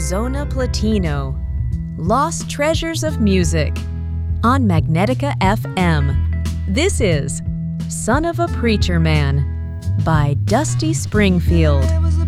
Zona Platino, Lost Treasures of Music, on Magnetica FM. This is Son of a Preacher Man by Dusty Springfield.